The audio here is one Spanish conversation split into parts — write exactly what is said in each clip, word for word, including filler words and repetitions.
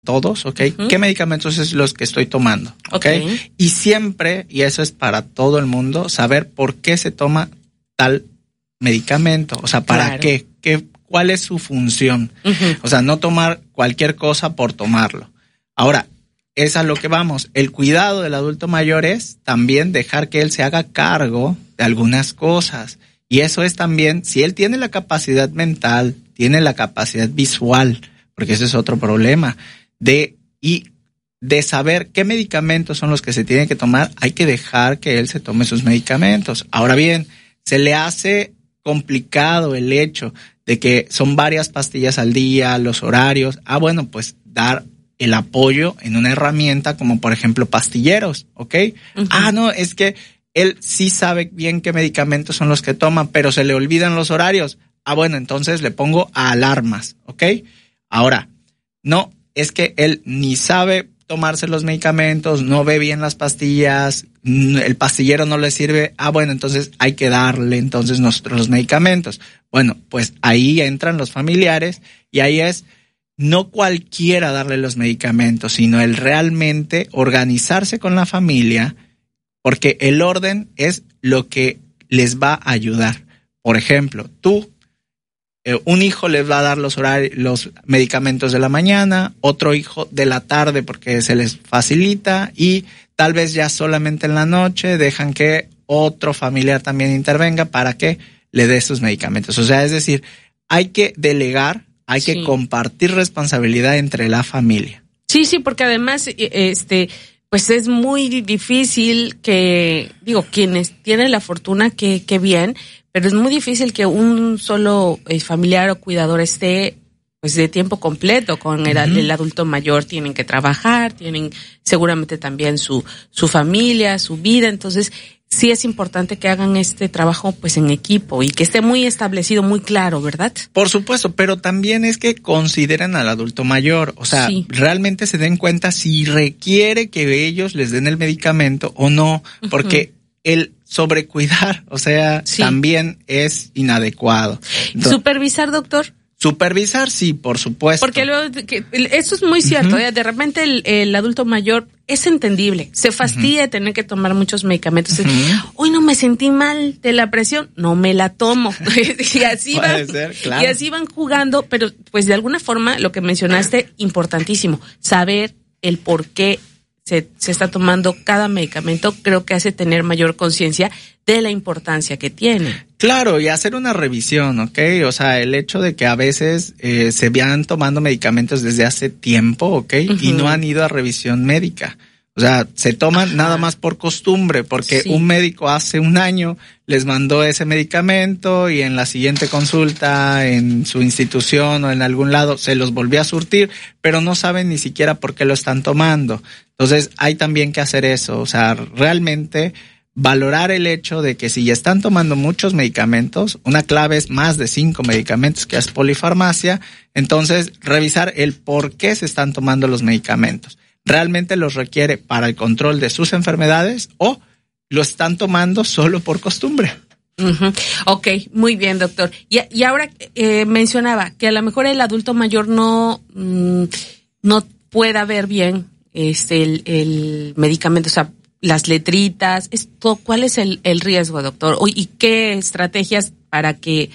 todos, ¿ok? Uh-huh. ¿Qué medicamentos es los que estoy tomando? ¿Ok? Okay. Y siempre, y eso es para todo el mundo, saber por qué se toma tal medicamento, o sea, ¿para claro. qué? ¿Qué? ¿Cuál es su función? Uh-huh. O sea, no tomar cualquier cosa por tomarlo. Ahora, es a lo que vamos. El cuidado del adulto mayor es también dejar que él se haga cargo de algunas cosas. Y eso es también, si él tiene la capacidad mental, tiene la capacidad visual, porque ese es otro problema, de y de saber qué medicamentos son los que se tienen que tomar, hay que dejar que él se tome sus medicamentos. Ahora bien, se le hace complicado el hecho de que son varias pastillas al día, los horarios. Ah, bueno, pues dar el apoyo en una herramienta como por ejemplo pastilleros, ¿ok? Uh-huh. Ah, no, es que él sí sabe bien qué medicamentos son los que toma, pero se le olvidan los horarios. Ah, bueno, entonces le pongo alarmas, ¿ok? Ahora, no, es que él ni sabe tomarse los medicamentos, no ve bien las pastillas, el pastillero no le sirve. Ah, bueno, entonces hay que darle entonces nosotros los medicamentos. Bueno, pues ahí entran los familiares y ahí es no cualquiera darle los medicamentos, sino el realmente organizarse con la familia, porque el orden es lo que les va a ayudar. Por ejemplo, tú, eh, un hijo les va a dar los horarios, los medicamentos de la mañana, otro hijo de la tarde porque se les facilita y tal vez ya solamente en la noche dejan que otro familiar también intervenga para que le dé sus medicamentos. O sea, es decir, hay que delegar, hay sí. que compartir responsabilidad entre la familia. Sí, sí, porque además, este, pues es muy difícil que, digo, quienes tienen la fortuna, que, que bien, pero es muy difícil que un solo eh, familiar o cuidador esté, pues, de tiempo completo con el, uh-huh. el adulto mayor. Tienen que trabajar, tienen seguramente también su, su familia, su vida, entonces sí es importante que hagan este trabajo pues en equipo y que esté muy establecido, muy claro, ¿verdad? Por supuesto, pero también es que consideren al adulto mayor, o sea, sí. realmente se den cuenta si requiere que ellos les den el medicamento o no, porque uh-huh. el sobrecuidar, o sea, sí. también es inadecuado. Entonces, ¿supervisar, doctor? Supervisar, sí, por supuesto. Porque luego, que, eso es muy cierto, uh-huh. ¿eh? De repente el, el adulto mayor es entendible, se fastidia uh-huh. de tener que tomar muchos medicamentos. Uh-huh. Hoy no me sentí mal de la presión, no me la tomo. y así van, ser, claro. y así van jugando, pero pues de alguna forma lo que mencionaste, importantísimo, saber el por qué se, se está tomando cada medicamento, creo que hace tener mayor conciencia de la importancia que tiene. Claro, y hacer una revisión, ¿ok? O sea, el hecho de que a veces eh, se vean tomando medicamentos desde hace tiempo, ¿ok? Uh-huh. Y no han ido a revisión médica. O sea, se toman Ajá. nada más por costumbre, porque sí. un médico hace un año les mandó ese medicamento y en la siguiente consulta, en su institución o en algún lado, se los volvió a surtir, pero no saben ni siquiera por qué lo están tomando. Entonces, hay también que hacer eso. O sea, realmente valorar el hecho de que si ya están tomando muchos medicamentos, una clave es más de cinco medicamentos, que es polifarmacia, entonces revisar el por qué se están tomando los medicamentos. ¿Realmente los requiere para el control de sus enfermedades o lo están tomando solo por costumbre? Uh-huh. Ok, muy bien, doctor. Y, y ahora eh, mencionaba que a lo mejor el adulto mayor no, mmm, no pueda ver bien este el, el medicamento, o sea, las letritas, esto, ¿cuál es el, el riesgo, doctor? ¿Y qué estrategias para que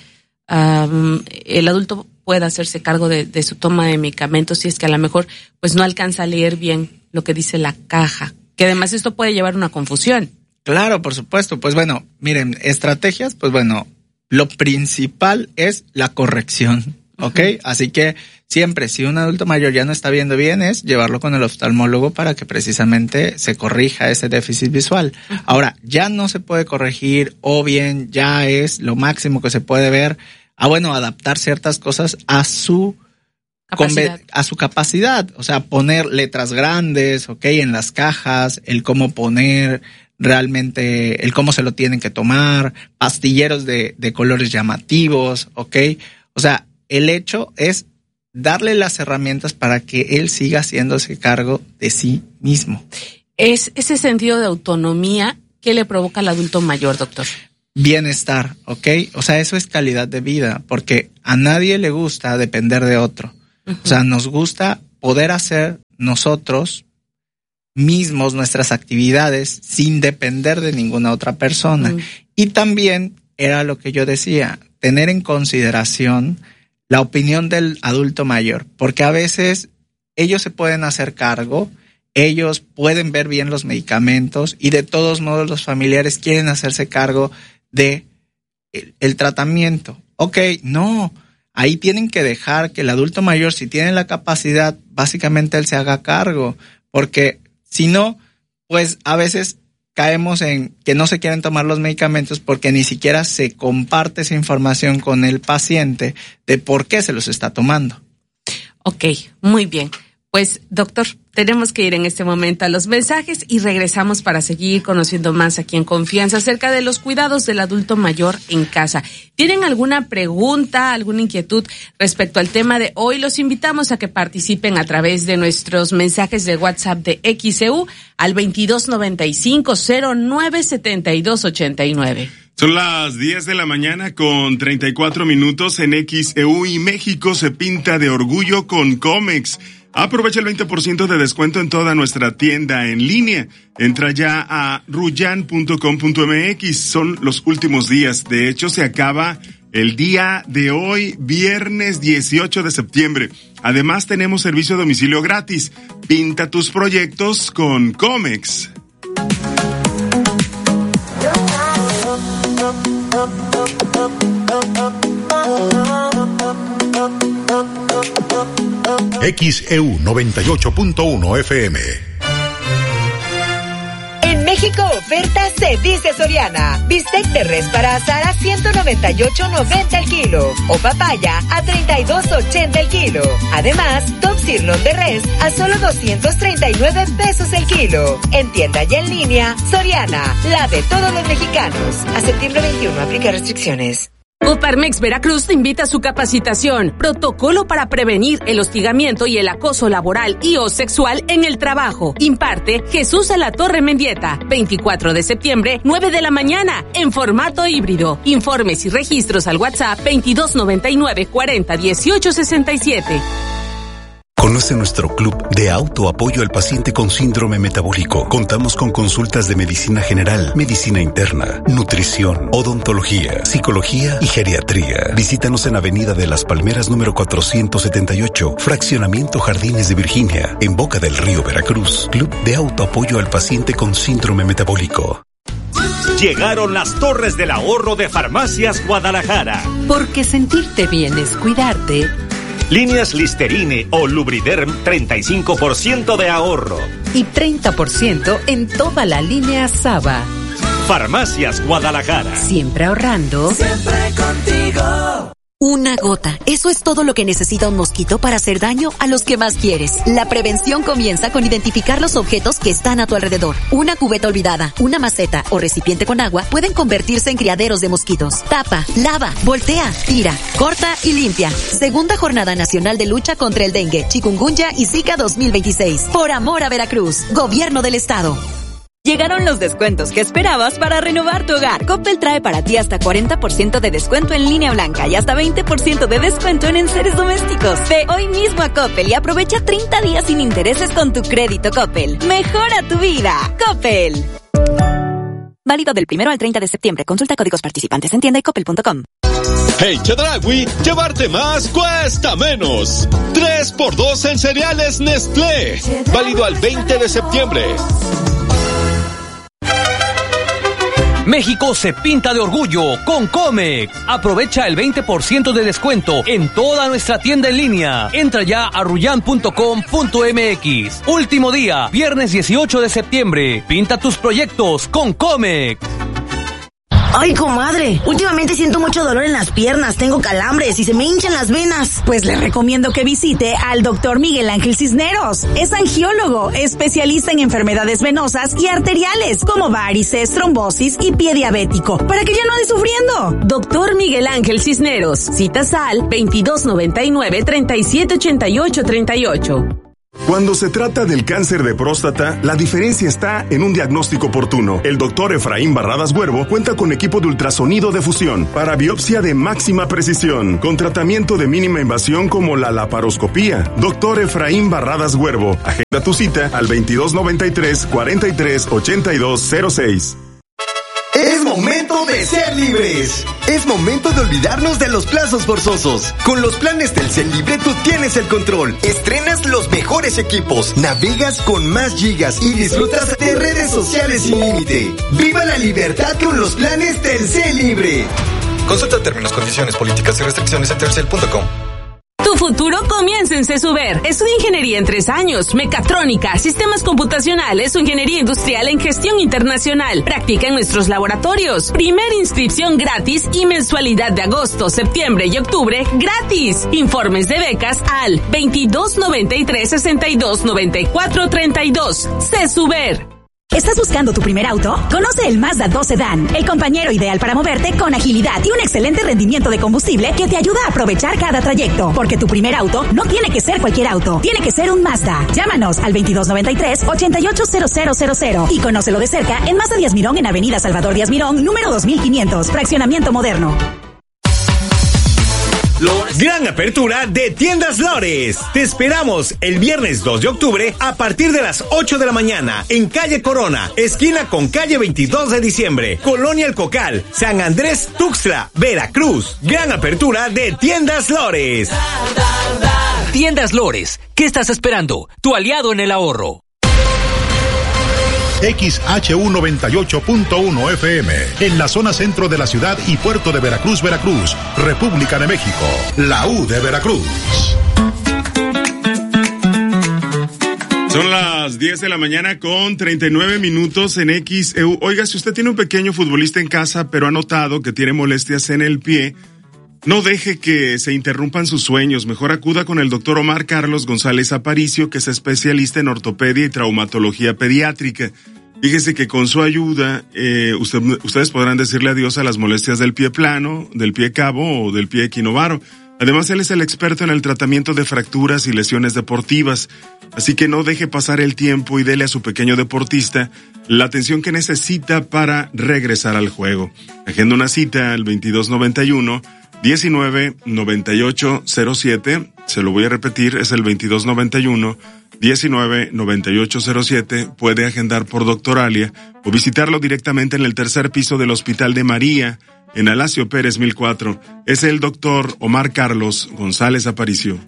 um, el adulto pueda hacerse cargo de, de su toma de medicamentos si es que a lo mejor pues no alcanza a leer bien lo que dice la caja? Que además esto puede llevar a una confusión. Claro, por supuesto. Pues bueno, miren, estrategias, pues bueno, lo principal es la corrección, ¿ok? Uh-huh. Así que siempre, si un adulto mayor ya no está viendo bien, es llevarlo con el oftalmólogo para que precisamente se corrija ese déficit visual. Uh-huh. Ahora, ya no se puede corregir o bien ya es lo máximo que se puede ver. Ah, bueno, adaptar ciertas cosas a su capacidad. a su capacidad. O sea, poner letras grandes, ¿ok? En las cajas, el cómo poner realmente, el cómo se lo tienen que tomar, pastilleros de, de colores llamativos, ¿ok? O sea, el hecho es darle las herramientas para que él siga haciéndose cargo de sí mismo. Es ese sentido de autonomía que le provoca al adulto mayor, doctor. Bienestar, ¿ok? O sea, eso es calidad de vida, porque a nadie le gusta depender de otro. Uh-huh. O sea, nos gusta poder hacer nosotros mismos nuestras actividades sin depender de ninguna otra persona. Mm. Y también era lo que yo decía, tener en consideración la opinión del adulto mayor, porque a veces ellos se pueden hacer cargo, ellos pueden ver bien los medicamentos y de todos modos los familiares quieren hacerse cargo de el, el tratamiento. Ok, no, ahí tienen que dejar que el adulto mayor, si tiene la capacidad, básicamente él se haga cargo, porque si no, pues a veces caemos en que no se quieren tomar los medicamentos porque ni siquiera se comparte esa información con el paciente de por qué se los está tomando. Ok, muy bien. Pues, doctor, tenemos que ir en este momento a los mensajes y regresamos para seguir conociendo más aquí en Confianza acerca de los cuidados del adulto mayor en casa. ¿Tienen alguna pregunta, alguna inquietud respecto al tema de hoy? Los invitamos a que participen a través de nuestros mensajes de WhatsApp de X E U al veintidós noventa y cinco cero nueve setenta y dos ochenta y nueve. Son las diez de la mañana con treinta y cuatro minutos en X E U y México se pinta de orgullo con Comex. Aprovecha el veinte por ciento de descuento en toda nuestra tienda en línea. Entra ya a ruyan punto com punto m x. Son los últimos días. De hecho, se acaba el día de hoy, viernes dieciocho de septiembre. Además, tenemos servicio a domicilio gratis. Pinta tus proyectos con Comex. X E U noventa y ocho punto uno F M. En México, oferta se dice Soriana. Bistec de res para asar a ciento noventa y ocho noventa el kilo. O papaya a treinta y dos ochenta el kilo. Además, top sirloin de res a solo doscientos treinta y nueve pesos el kilo. En tienda y en línea, Soriana, la de todos los mexicanos. A septiembre veintiuno, aplica restricciones. Coparmex Veracruz te invita a su capacitación, protocolo para prevenir el hostigamiento y el acoso laboral y o sexual en el trabajo. Imparte Jesús a la Torre Mendieta, veinticuatro de septiembre, nueve de la mañana, en formato híbrido. Informes y registros al WhatsApp veintidós noventa y nueve cuarenta dieciocho sesenta y siete. Conoce nuestro club de autoapoyo al paciente con síndrome metabólico. Contamos con consultas de medicina general, medicina interna, nutrición, odontología, psicología y geriatría. Visítanos en Avenida de las Palmeras número cuatrocientos setenta y ocho, Fraccionamiento Jardines de Virginia, en Boca del Río, Veracruz. Club de autoapoyo al paciente con síndrome metabólico. Llegaron las Torres del Ahorro de Farmacias Guadalajara. Porque sentirte bien es cuidarte. Líneas Listerine o Lubriderm, treinta y cinco por ciento de ahorro. Y treinta por ciento en toda la línea Saba. Farmacias Guadalajara. Siempre ahorrando. Siempre contigo. Una gota, eso es todo lo que necesita un mosquito para hacer daño a los que más quieres. La prevención comienza con identificar los objetos que están a tu alrededor. Una cubeta olvidada, una maceta o recipiente con agua pueden convertirse en criaderos de mosquitos. Tapa, lava, voltea, tira, corta y limpia. Segunda Jornada Nacional de Lucha contra el Dengue, Chikungunya y Zika dos mil veintiséis. Por amor a Veracruz, Gobierno del Estado. Llegaron los descuentos que esperabas para renovar tu hogar. Coppel trae para ti hasta cuarenta por ciento de descuento en línea blanca y hasta veinte por ciento de descuento en enseres domésticos. Ve hoy mismo a Coppel y aprovecha treinta días sin intereses con tu crédito Coppel. Mejora tu vida. Coppel. Válido del primero al treinta de septiembre. Consulta códigos participantes en tienda y coppel punto com. Hey Chedraui, llevarte más cuesta menos. tres por dos en cereales Nestlé. Válido al veinte de septiembre. México se pinta de orgullo con Comex. Aprovecha el veinte por ciento de descuento en toda nuestra tienda en línea. Entra ya a ruyan punto com punto m x. Último día, viernes dieciocho de septiembre. Pinta tus proyectos con Comex. Ay, comadre, últimamente siento mucho dolor en las piernas, tengo calambres y se me hinchan las venas. Pues le recomiendo que visite al doctor Miguel Ángel Cisneros. Es angiólogo, especialista en enfermedades venosas y arteriales, como varices, trombosis y pie diabético, para que ya no ande sufriendo. Doctor Miguel Ángel Cisneros, citas al veintidós noventa y nueve treinta y siete ochenta y ocho treinta y ocho. Cuando se trata del cáncer de próstata, la diferencia está en un diagnóstico oportuno. El doctor Efraín Barradas Huervo cuenta con equipo de ultrasonido de fusión para biopsia de máxima precisión, con tratamiento de mínima invasión como la laparoscopía. Doctor Efraín Barradas Huervo, agenda tu cita al veintidós noventa y tres, cuarenta y tres, ochenta y dos cero seis. Es momento de ser libres. Es momento de olvidarnos de los plazos forzosos. Con los planes Telcel Libre tú tienes el control. Estrenas los mejores equipos, navegas con más gigas y disfrutas de redes sociales sin límite. ¡Viva la libertad con los planes Telcel Libre! Consulta términos, condiciones, políticas y restricciones en telcel punto com. Tu futuro comienza en CESUBER. Estudia ingeniería en tres años, mecatrónica, sistemas computacionales o ingeniería industrial en gestión internacional. Practica en nuestros laboratorios. Primera inscripción gratis y mensualidad de agosto, septiembre y octubre gratis. Informes de becas al veintidós noventa y tres, sesenta y dos, noventa y cuatro, treinta y dos. CESUBER. ¿Estás buscando tu primer auto? Conoce el Mazda dos Sedan, el compañero ideal para moverte con agilidad y un excelente rendimiento de combustible que te ayuda a aprovechar cada trayecto. Porque tu primer auto no tiene que ser cualquier auto, tiene que ser un Mazda. Llámanos al veintidós noventa y tres, ochenta y ocho cero cero cero cero y conócelo de cerca en Mazda Díaz Mirón en Avenida Salvador Díaz Mirón, número dos mil quinientos, fraccionamiento moderno. Gran apertura de Tiendas Lores. Te esperamos el viernes dos de octubre a partir de las ocho de la mañana en calle Corona, esquina con calle veintidós de diciembre, Colonia El Cocal, San Andrés Tuxtla, Veracruz. Gran apertura de Tiendas Lores. Tiendas Lores, ¿qué estás esperando? Tu aliado en el ahorro. X H U noventa y ocho punto uno F M, en la zona centro de la ciudad y puerto de Veracruz, Veracruz, República de México, la U de Veracruz. Son las diez de la mañana con treinta y nueve minutos en X E U. Oiga, si usted tiene un pequeño futbolista en casa, pero ha notado que tiene molestias en el pie, no deje que se interrumpan sus sueños. Mejor acuda con el doctor Omar Carlos González Aparicio, que es especialista en ortopedia y traumatología pediátrica. Fíjese que con su ayuda, eh, usted, ustedes podrán decirle adiós a las molestias del pie plano, del pie cabo o del pie equinovaro. Además, él es el experto en el tratamiento de fracturas y lesiones deportivas. Así que no deje pasar el tiempo y dele a su pequeño deportista la atención que necesita para regresar al juego. Agenda una cita al veintidós noventa y uno, diecinueve, noventa y ocho cero siete. Se lo voy a repetir, es el veintidós noventa y uno, diecinueve, noventa y ocho cero siete. Puede agendar por Doctoralia o visitarlo directamente en el tercer piso del Hospital de María, en Alasio Pérez mil cuatro. Es el doctor Omar Carlos González Aparicio.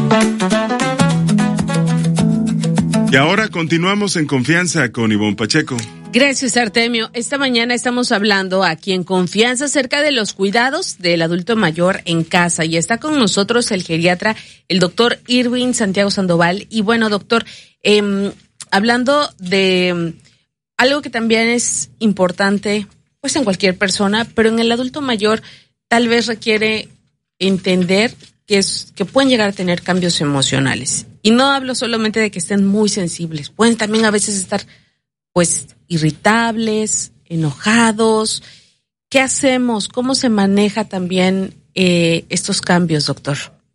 Y ahora continuamos en Confianza con Ivonne Pacheco. Gracias, Artemio. Esta mañana estamos hablando aquí en Confianza acerca de los cuidados del adulto mayor en casa y está con nosotros el geriatra, el doctor Irwin Santiago Sandoval. Y bueno, doctor, eh, hablando de algo que también es importante, pues en cualquier persona, pero en el adulto mayor tal vez requiere entender que es que pueden llegar a tener cambios emocionales. Y no hablo solamente de que estén muy sensibles, pueden también a veces estar pues irritables, enojados. ¿Qué hacemos? ¿Cómo se maneja también eh, estos cambios, doctor?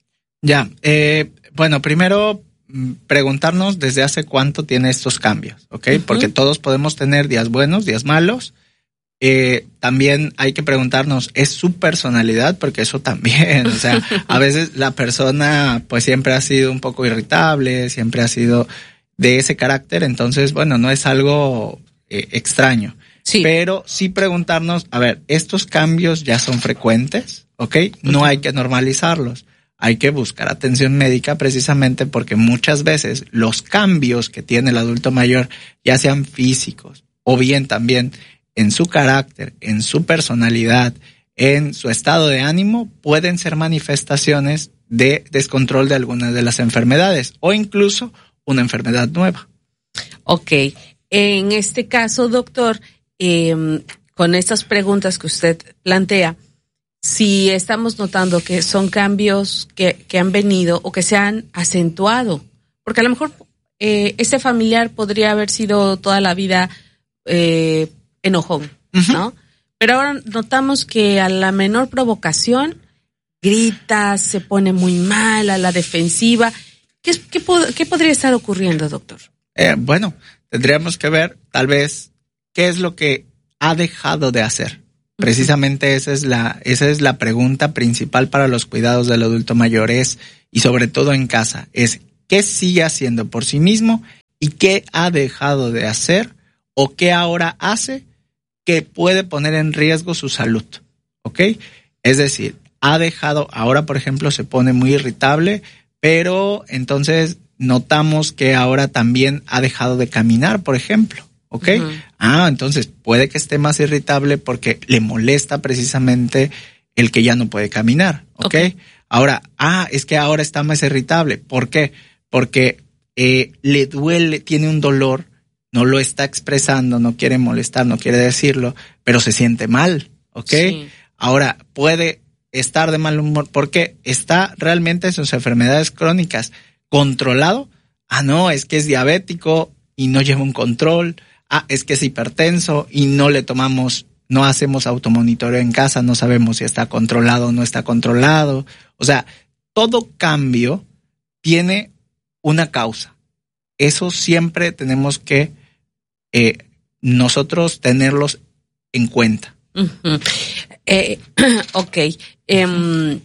Ya, eh, bueno, primero preguntarnos desde hace cuánto tiene estos cambios, ¿ok? Uh-huh. Porque todos podemos tener días buenos, días malos. Eh, también hay que preguntarnos, ¿es su personalidad? Porque eso también, o sea, a veces la persona pues siempre ha sido un poco irritable, siempre ha sido de ese carácter, entonces, bueno, no es algo eh, extraño. Sí. Pero sí preguntarnos, a ver, ¿estos cambios ya son frecuentes? ¿Ok? No uh-huh. hay que normalizarlos. Hay que buscar atención médica precisamente porque muchas veces los cambios que tiene el adulto mayor, ya sean físicos o bien también en su carácter, en su personalidad, en su estado de ánimo, pueden ser manifestaciones de descontrol de algunas de las enfermedades o incluso una enfermedad nueva. Ok. En este caso, doctor, eh, con estas preguntas que usted plantea, si estamos notando que son cambios que, que han venido o que se han acentuado, porque a lo mejor eh, este familiar podría haber sido toda la vida eh, enojón, uh-huh. ¿no? Pero ahora notamos que a la menor provocación grita, se pone muy mal, a la defensiva. ¿Qué, qué, qué podría estar ocurriendo, doctor? Eh, bueno, tendríamos que ver tal vez qué es lo que ha dejado de hacer. Precisamente esa es la, esa es la pregunta principal para los cuidados del adulto mayor, es, y sobre todo en casa, es qué sigue haciendo por sí mismo y qué ha dejado de hacer o qué ahora hace que puede poner en riesgo su salud, ¿ok? Es decir, ha dejado, ahora por ejemplo se pone muy irritable, pero entonces notamos que ahora también ha dejado de caminar, por ejemplo. ¿Ok? Uh-huh. Ah, entonces puede que esté más irritable porque le molesta precisamente el que ya no puede caminar. ¿Ok? Okay. Ahora, ah, es que ahora está más irritable. ¿Por qué? Porque eh, le duele, tiene un dolor, no lo está expresando, no quiere molestar, no quiere decirlo, pero se siente mal. ¿Ok? Sí. Ahora, puede estar de mal humor porque está realmente en sus enfermedades crónicas controlado. Ah, no, es que es diabético y no lleva un control. Ah, es que es hipertenso y no le tomamos, no hacemos automonitoreo en casa, no sabemos si está controlado o no está controlado. O sea, todo cambio tiene una causa. Eso siempre tenemos que eh, nosotros tenerlos en cuenta. Uh-huh. Eh, ok. Um,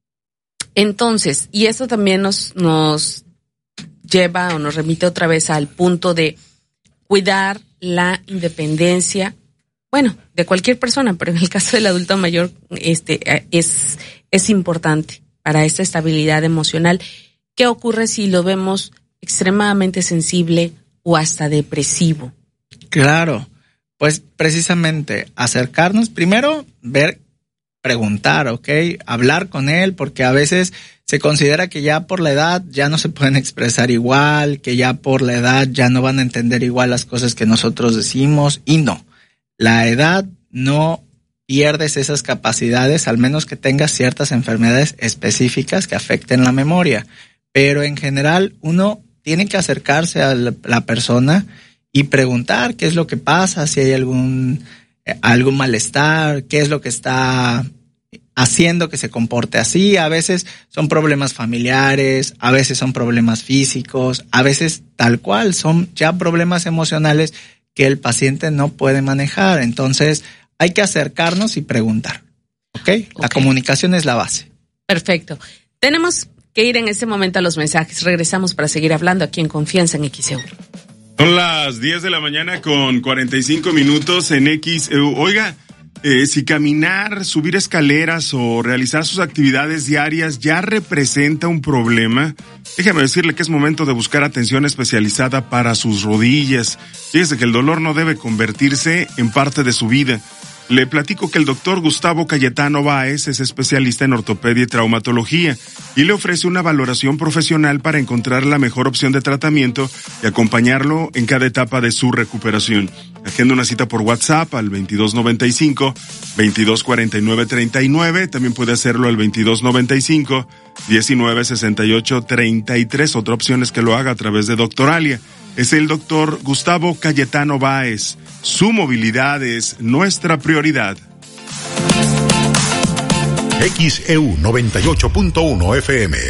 entonces, y eso también nos, nos lleva o nos remite otra vez al punto de cuidar la independencia, bueno, de cualquier persona, pero en el caso del adulto mayor, este, es, es importante para esta estabilidad emocional. ¿Qué ocurre si lo vemos extremadamente sensible o hasta depresivo? Claro, pues precisamente acercarnos, primero ver, preguntar, ¿ok? Hablar con él, porque a veces se considera que ya por la edad ya no se pueden expresar igual, que ya por la edad ya no van a entender igual las cosas que nosotros decimos, y no. La edad no pierdes esas capacidades, al menos que tengas ciertas enfermedades específicas que afecten la memoria. Pero en general uno tiene que acercarse a la, la persona y preguntar qué es lo que pasa, si hay algún, eh, algún malestar, qué es lo que está haciendo que se comporte así. A veces son problemas familiares, a veces son problemas físicos, a veces tal cual son ya problemas emocionales que el paciente no puede manejar. Entonces hay que acercarnos y preguntar. ¿Ok? Okay. La comunicación es la base. Perfecto. Tenemos que ir en este momento a los mensajes. Regresamos para seguir hablando aquí en Confianza en X E U. Son las diez de la mañana con cuarenta y cinco minutos en X E U. Oiga, Eh, si caminar, subir escaleras o realizar sus actividades diarias ya representa un problema, déjeme decirle que es momento de buscar atención especializada para sus rodillas. Fíjese que el dolor no debe convertirse en parte de su vida. Le platico que el doctor Gustavo Cayetano Báez es especialista en ortopedia y traumatología y le ofrece una valoración profesional para encontrar la mejor opción de tratamiento y acompañarlo en cada etapa de su recuperación. Agenda una cita por WhatsApp al veintidós noventa y cinco, veintidós cuarenta y nueve treinta y nueve. También puede hacerlo al veintidós noventa y cinco, diecinueve sesenta y ocho treinta y tres. Otra opción es que lo haga a través de Doctoralia. Es el doctor Gustavo Cayetano Báez. Su movilidad es nuestra prioridad. X E U noventa y ocho punto uno F M.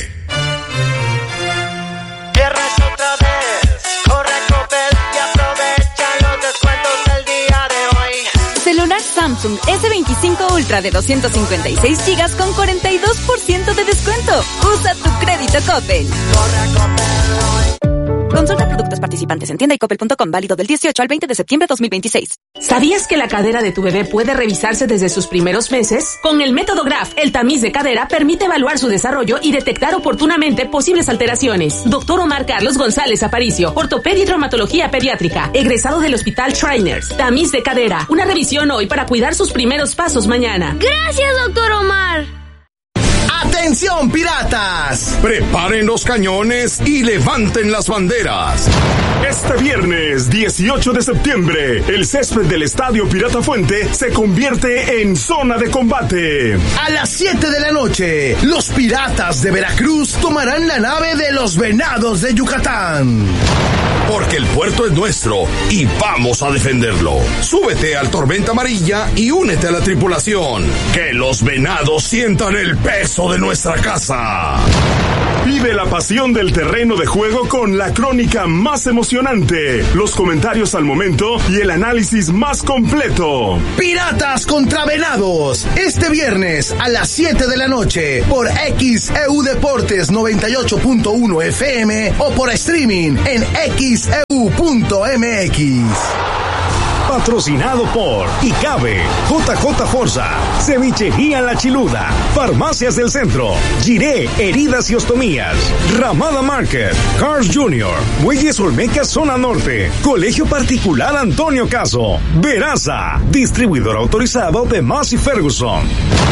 Viernes otra vez, corre a Coppel y aprovecha los descuentos del día de hoy. Celular Samsung ese veinticinco Ultra de doscientos cincuenta y seis gigas con cuarenta y dos por ciento de descuento. Usa tu crédito Coppel. Corre a Coppel hoy. Consulta productos participantes en tienda y coppel punto com, válido del dieciocho al veinte de septiembre de dos mil veintiséis. ¿Sabías que la cadera de tu bebé puede revisarse desde sus primeros meses? Con el método G R A F, el tamiz de cadera permite evaluar su desarrollo y detectar oportunamente posibles alteraciones. Doctor Omar Carlos González Aparicio, ortopedia y traumatología pediátrica, egresado del Hospital Shriners. Tamiz de cadera, una revisión hoy para cuidar sus primeros pasos mañana. Gracias, doctor Omar. ¡Atención, piratas! Preparen los cañones y levanten las banderas. Este viernes dieciocho de septiembre, el césped del Estadio Pirata Fuente se convierte en zona de combate. A las siete de la noche, los piratas de Veracruz tomarán la nave de los Venados de Yucatán. Porque el puerto es nuestro y vamos a defenderlo. Súbete al Tormenta Amarilla y únete a la tripulación. Que los Venados sientan el peso de nuestra casa. Vive la pasión del terreno de juego con la crónica más emocionante, los comentarios al momento y el análisis más completo. Piratas contra Venados, este viernes a las siete de la noche por X E U Deportes noventa y ocho punto uno F M o por streaming en x e u punto m x. Patrocinado por Icabe, J J Forza, Cevichería La Chiluda, Farmacias del Centro, Giré, Heridas y Ostomías, Ramada Market, Cars Junior, Muelles Olmeca Zona Norte, Colegio Particular Antonio Caso, Veraza, distribuidor autorizado de Massey Ferguson.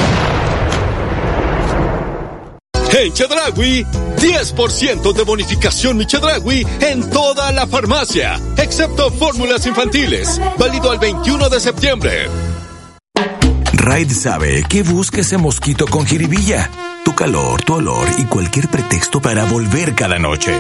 En Chedraui, diez por ciento de bonificación mi Chedraui en toda la farmacia, excepto fórmulas infantiles, válido al veintiuno de septiembre. Raid sabe que busca ese mosquito con jiribilla, tu calor, tu olor y cualquier pretexto para volver cada noche.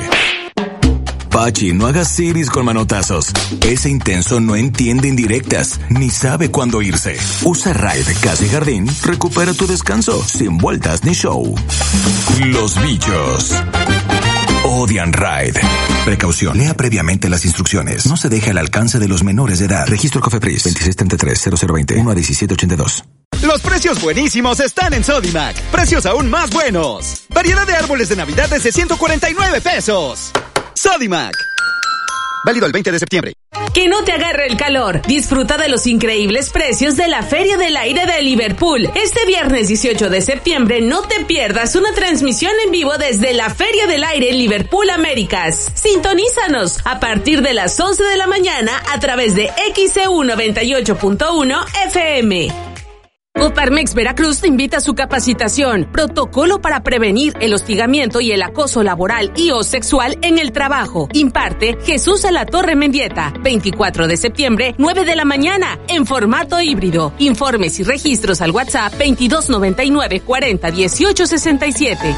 Pachi, no hagas siris con manotazos. Ese intenso no entiende indirectas, ni sabe cuándo irse. Usa Raid Casa y Jardín, recupera tu descanso, sin vueltas ni show. Los bichos odian Raid. Precaución, lea previamente las instrucciones. No se deje al alcance de los menores de edad. Registro COFEPRIS veintiséis treinta y tres cero cero veinte uno a diecisiete ochenta y dos. Los precios buenísimos están en Sodimac. Precios aún más buenos. Variedad de árboles de Navidad desde ciento cuarenta y nueve pesos. Sodimac. Válido el veinte de septiembre. Que no te agarre el calor. Disfruta de los increíbles precios de la Feria del Aire de Liverpool. Este viernes dieciocho de septiembre no te pierdas una transmisión en vivo desde la Feria del Aire Liverpool Américas. Sintonízanos a partir de las once de la mañana a través de X E U noventa y ocho punto uno F M. Coparmex Veracruz te invita a su capacitación, protocolo para prevenir el hostigamiento y el acoso laboral y o sexual en el trabajo. Imparte Jesús a la Torre Mendieta, veinticuatro de septiembre, nueve de la mañana, en formato híbrido. Informes y registros al WhatsApp veintidós noventa y nueve cuarenta dieciocho sesenta y siete.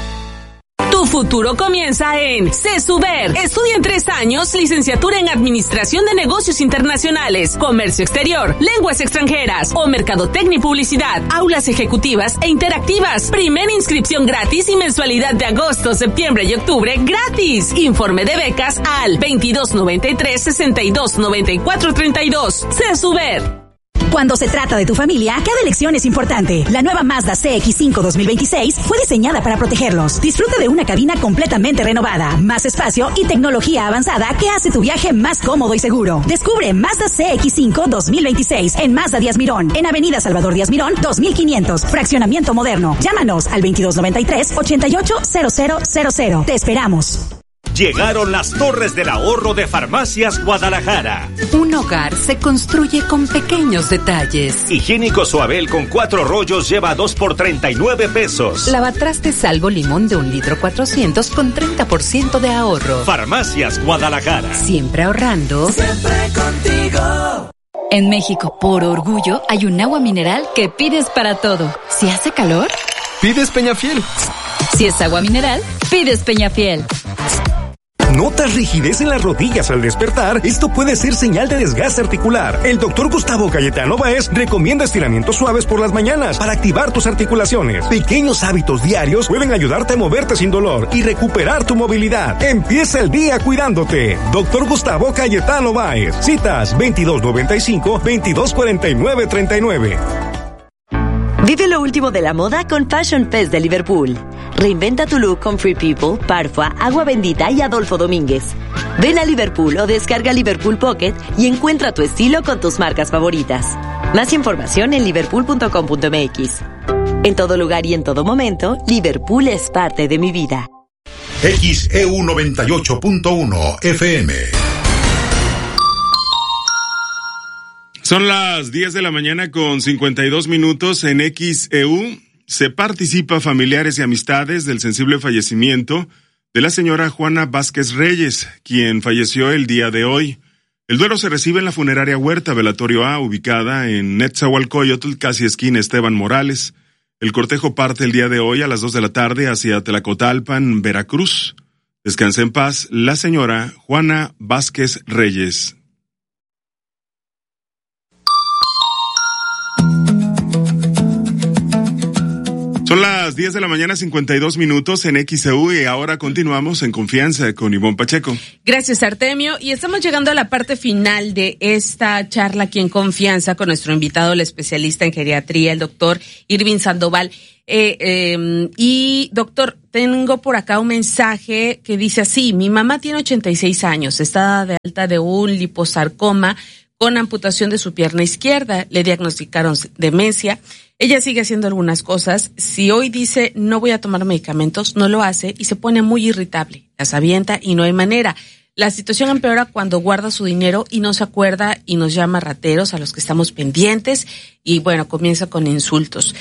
Tu futuro comienza en CESUBER. Estudia en tres años licenciatura en Administración de Negocios Internacionales, Comercio Exterior, Lenguas Extranjeras o Mercadotecnia y Publicidad. Aulas ejecutivas e interactivas. Primera inscripción gratis y mensualidad de agosto, septiembre y octubre gratis. Informe de becas al veintidós noventa y tres sesenta y dos noventa y cuatro treinta y dos. CESUBER. Cuando se trata de tu familia, cada elección es importante. La nueva Mazda C X cinco dos mil veintiséis fue diseñada para protegerlos. Disfruta de una cabina completamente renovada, más espacio y tecnología avanzada que hace tu viaje más cómodo y seguro. Descubre Mazda C X cinco dos mil veintiséis en Mazda Díaz Mirón, en Avenida Salvador Díaz Mirón, dos mil quinientos, Fraccionamiento Moderno. Llámanos al veintidós noventa y tres ochenta y ocho cero cero cero cero. Te esperamos. Llegaron las Torres del Ahorro de Farmacias Guadalajara. Un hogar se construye con pequeños detalles. Higiénico Suabel con cuatro rollos lleva dos por treinta y nueve pesos. Lavatrastes Salvo Limón de un litro cuatrocientos con treinta por ciento de ahorro. Farmacias Guadalajara. Siempre ahorrando. Siempre contigo. En México, por orgullo, hay un agua mineral que pides para todo. Si hace calor, pides Peñafiel. Si es agua mineral, pides Peñafiel. ¿Notas rigidez en las rodillas al despertar? Esto puede ser señal de desgaste articular. El doctor Gustavo Cayetano Báez recomienda estiramientos suaves por las mañanas para activar tus articulaciones. Pequeños hábitos diarios pueden ayudarte a moverte sin dolor y recuperar tu movilidad. Empieza el día cuidándote. Doctor Gustavo Cayetano Báez. Citas veintidós noventa y cinco, veintidós cuarenta y nueve treinta y nueve. Vive lo último de la moda con Fashion Fest de Liverpool. Reinventa tu look con Free People, Parfua, Agua Bendita y Adolfo Domínguez. Ven a Liverpool o descarga Liverpool Pocket y encuentra tu estilo con tus marcas favoritas. Más información en liverpool punto com punto m x. En todo lugar y en todo momento, Liverpool es parte de mi vida. X E U noventa y ocho punto uno F M. Son las diez de la mañana con cincuenta y dos minutos en X E U. Se participa familiares y amistades del sensible fallecimiento de la señora Juana Vázquez Reyes, quien falleció el día de hoy. El duelo se recibe en la funeraria Huerta Velatorio A, ubicada en Netzahualcóyotl, casi esquina Esteban Morales. El cortejo parte el día de hoy a las dos de la tarde hacia Tlacotalpan, Veracruz. Descanse en paz la señora Juana Vázquez Reyes. Son las diez de la mañana, cincuenta y dos minutos en X E U y ahora continuamos en Confianza con Ivonne Pacheco. Gracias, Artemio. Y estamos llegando a la parte final de esta charla aquí en Confianza con nuestro invitado, el especialista en geriatría, el doctor Irving Sandoval. Eh, eh, y doctor, tengo por acá un mensaje que dice así: mi mamá tiene ochenta y seis años, está de alta de un liposarcoma con amputación de su pierna izquierda, le diagnosticaron demencia. Ella sigue haciendo algunas cosas. Si hoy dice no voy a tomar medicamentos, no lo hace y se pone muy irritable. Las avienta y no hay manera. La situación empeora cuando guarda su dinero y no se acuerda y nos llama rateros a los que estamos pendientes y bueno, comienza con insultos.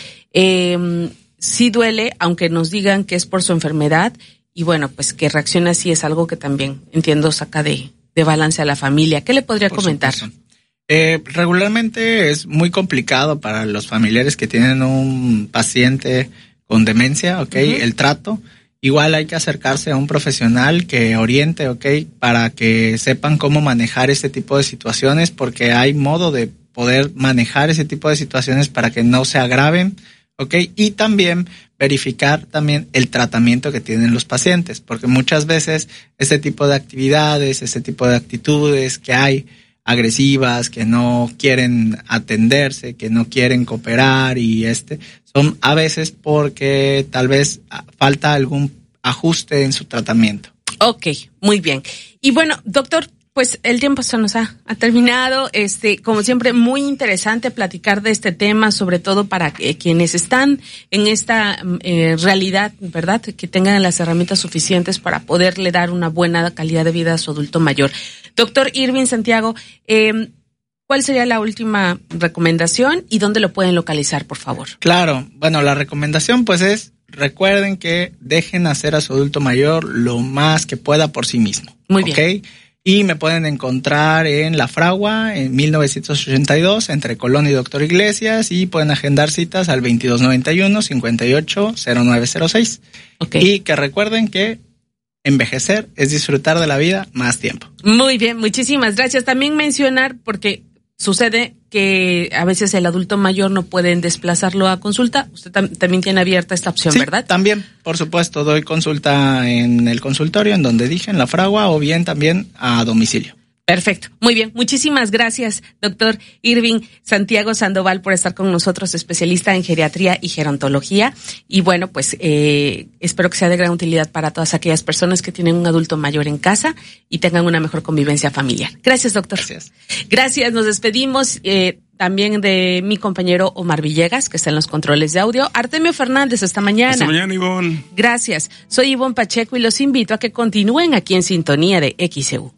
Eh, sí duele, aunque nos digan que es por su enfermedad y bueno, pues que reacciona así es algo que también entiendo saca de, de balance a la familia. ¿Qué le podría por comentar? Supuesto. Eh, regularmente es muy complicado para los familiares que tienen un paciente con demencia, ¿ok? Uh-huh. El trato. Igual hay que acercarse a un profesional que oriente, ¿ok? Para que sepan cómo manejar este tipo de situaciones, porque hay modo de poder manejar ese tipo de situaciones para que no se agraven, ¿ok? Y también verificar también el tratamiento que tienen los pacientes, porque muchas veces ese tipo de actividades, ese tipo de actitudes que hay agresivas, que no quieren atenderse, que no quieren cooperar y este, son a veces porque tal vez falta algún ajuste en su tratamiento. Ok, muy bien. Y bueno, doctor, pues el tiempo se nos ha, ha terminado. Este, como siempre, muy interesante platicar de este tema, sobre todo para que, quienes están en esta eh, realidad, ¿verdad? Que tengan las herramientas suficientes para poderle dar una buena calidad de vida a su adulto mayor. Doctor Irving Santiago, eh, ¿cuál sería la última recomendación y dónde lo pueden localizar, por favor? Claro, bueno, la recomendación pues es, recuerden que dejen hacer a su adulto mayor lo más que pueda por sí mismo. Muy bien. ¿Okay? Y me pueden encontrar en La Fragua en mil novecientos ochenta y dos, entre Colón y Doctor Iglesias, y pueden agendar citas al veintidós noventa y uno, cincuenta y ocho, cero nueve cero seis. Okay. Y que recuerden que envejecer es disfrutar de la vida más tiempo. Muy bien, muchísimas gracias. También mencionar, porque sucede que a veces el adulto mayor no pueden desplazarlo a consulta. Usted tam- también tiene abierta esta opción, sí, ¿verdad? También, por supuesto, doy consulta en el consultorio, en donde dije, en La Fragua, o bien también a domicilio. Perfecto, muy bien. Muchísimas gracias, doctor Irving Santiago Sandoval, por estar con nosotros, especialista en geriatría y gerontología. Y bueno, pues eh, espero que sea de gran utilidad para todas aquellas personas que tienen un adulto mayor en casa y tengan una mejor convivencia familiar. Gracias, doctor. Gracias. Gracias, nos despedimos eh, también de mi compañero Omar Villegas, que está en los controles de audio. Artemio Fernández, hasta mañana. Hasta mañana, Ivonne. Gracias. Soy Ivonne Pacheco y los invito a que continúen aquí en sintonía de X E U.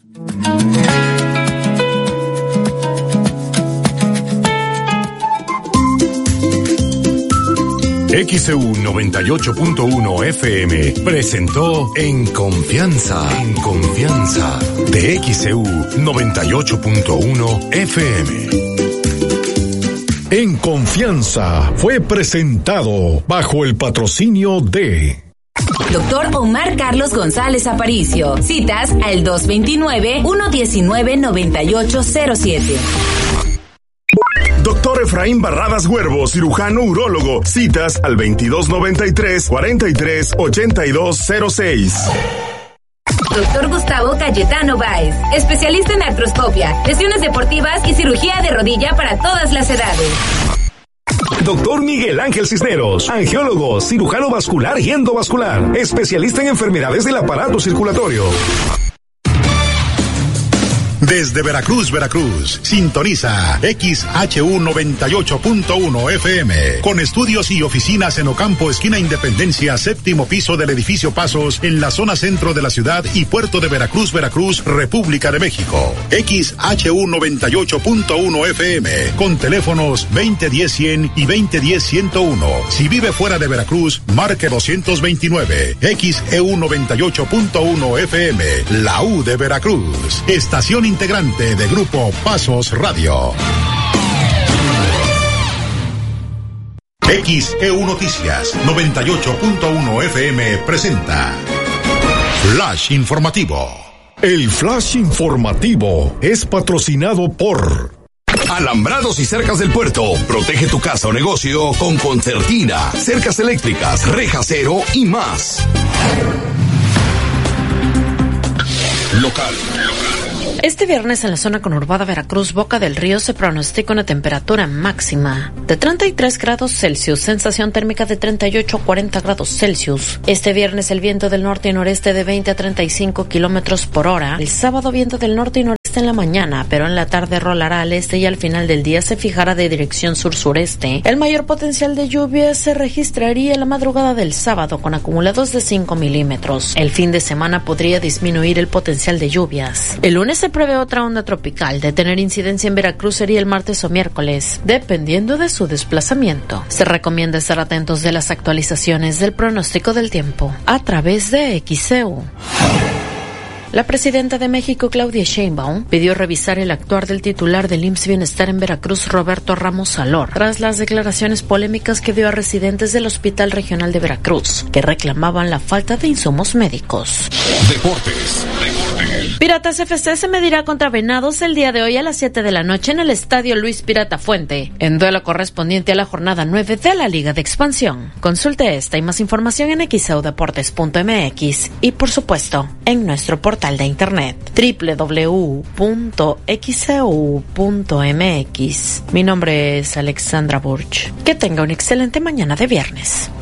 X E U noventa y ocho punto uno F M presentó En Confianza, En Confianza de X E U noventa y ocho punto uno F M. En Confianza fue presentado bajo el patrocinio de Doctor Omar Carlos González Aparicio. Citas al dos dos nueve, uno uno nueve, nueve ocho cero siete. Doctor Efraín Barradas Huervo, cirujano urólogo. Citas al veintidós noventa y tres, cuarenta y tres, ochenta y dos cero seis. Doctor Gustavo Cayetano Báez, especialista en artroscopia, lesiones deportivas y cirugía de rodilla para todas las edades. Doctor Miguel Ángel Cisneros, angiólogo, cirujano vascular y endovascular, especialista en enfermedades del aparato circulatorio. Desde Veracruz, Veracruz, sintoniza X H U noventa y ocho punto uno F M, con estudios y oficinas en Ocampo, esquina Independencia, séptimo piso del edificio Pasos, en la zona centro de la ciudad y puerto de Veracruz, Veracruz, República de México. X H U noventa y ocho punto uno F M, con teléfonos veinte diez cien y veinte diez ciento uno. Si vive fuera de Veracruz, marque doscientos veintinueve. X E U noventa y ocho punto uno F M, la U de Veracruz. Estación integrante de Grupo Pasos Radio. X E U Noticias noventa y ocho punto uno F M presenta Flash Informativo. El Flash Informativo es patrocinado por alambrados y cercas del puerto. Protege tu casa o negocio con Concertina, cercas eléctricas, reja cero y más. Local. Este viernes en la zona conurbada Veracruz, Boca del Río, se pronostica una temperatura máxima de treinta y tres grados Celsius, sensación térmica de treinta y ocho a cuarenta grados Celsius. Este viernes el viento del norte y noreste de veinte a treinta y cinco kilómetros por hora. El sábado viento del norte y noreste en la mañana, pero en la tarde rolará al este y al final del día se fijará de dirección sur-sureste. El mayor potencial de lluvia se registraría en la madrugada del sábado con acumulados de cinco milímetros. El fin de semana podría disminuir el potencial de lluvias. El lunes se prevé otra onda tropical. De tener incidencia en Veracruz sería el martes o miércoles, dependiendo de su desplazamiento. Se recomienda estar atentos de las actualizaciones del pronóstico del tiempo a través de X E U. La presidenta de México, Claudia Sheinbaum, pidió revisar el actuar del titular del I M S S Bienestar en Veracruz, Roberto Ramos Salor, tras las declaraciones polémicas que dio a residentes del Hospital Regional de Veracruz, que reclamaban la falta de insumos médicos. Deportes. Piratas F C se medirá contra Venados el día de hoy a las siete de la noche en el Estadio Luis Pirata Fuente, en duelo correspondiente a la jornada nueve de la Liga de Expansión. Consulte esta y más información en x e u deportes punto m x y, por supuesto, en nuestro portal de internet doble u doble u doble u punto x e u punto m x. Mi nombre es Alexandra Burch. Que tenga una excelente mañana de viernes.